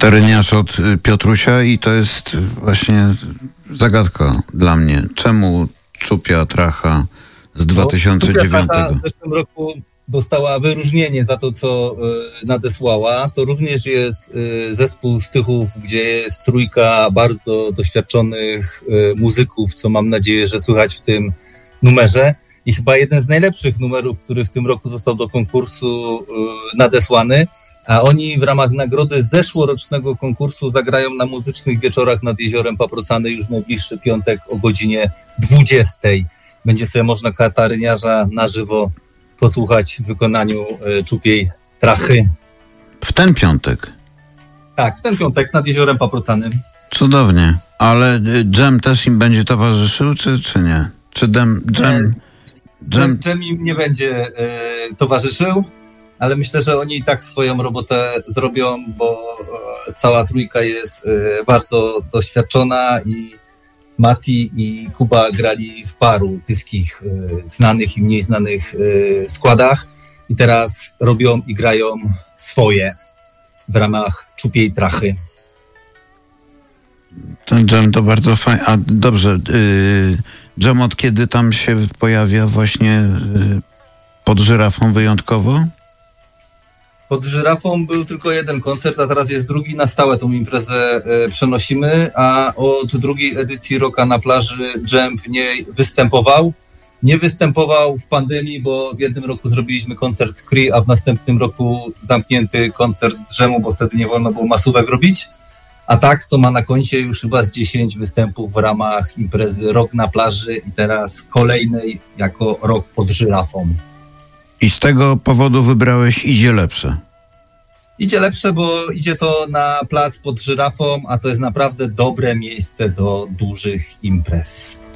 Kataryniarz od Piotrusia i to jest właśnie zagadka dla mnie. Czemu Czupia Tracha z 2009? W zeszłym roku dostała wyróżnienie za to, co nadesłała. To również jest zespół Stychów, gdzie jest trójka bardzo doświadczonych muzyków, co mam nadzieję, że słychać w tym numerze. I chyba jeden z najlepszych numerów, który w tym roku został do konkursu nadesłany. A oni w ramach nagrody zeszłorocznego konkursu zagrają na muzycznych wieczorach nad Jeziorem Paprocany już w najbliższy piątek o godzinie 20. Będzie sobie można Kataryniarza na żywo posłuchać w wykonaniu Czupiej Trachy. W ten piątek? Tak, w ten piątek nad Jeziorem Paprocanym. Cudownie. Ale dżem też im będzie towarzyszył, czy nie? Czy Dżem im nie będzie towarzyszył, ale myślę, że oni i tak swoją robotę zrobią, bo cała trójka jest bardzo doświadczona i Mati i Kuba grali w paru wszystkich znanych i mniej znanych składach i teraz robią i grają swoje w ramach Czupiej Trachy. Ten dżem to bardzo fajnie. A dobrze, dżem od kiedy tam się pojawia właśnie pod Żyrafą wyjątkowo? Pod Żyrafą był tylko jeden koncert, a teraz jest drugi. Na stałe tą imprezę przenosimy, a od drugiej edycji Rocka na plaży dżem w niej występował. Nie występował w pandemii, bo w jednym roku zrobiliśmy koncert Kree, a w następnym roku zamknięty koncert dżemu, bo wtedy nie wolno było masówek robić. A tak to ma na koncie już chyba z 10 występów w ramach imprezy Rock na plaży i teraz kolejnej jako Rock pod Żyrafą. I z tego powodu wybrałeś Idzie Lepsze. Idzie lepsze, bo idzie to na plac pod Żyrafą, a to jest naprawdę dobre miejsce do dużych imprez.